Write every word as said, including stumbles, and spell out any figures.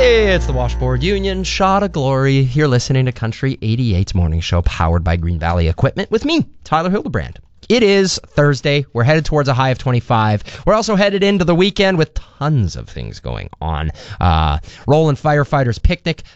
Hey, it's the Washboard Union, Shot of Glory. You're listening to Country eighty-eight's morning show powered by Green Valley Equipment with me, Tyler Hildebrand. It is Thursday. We're headed towards a high of twenty-five. We're also headed into the weekend with tons of things going on. Uh, Roland Firefighters Picnic,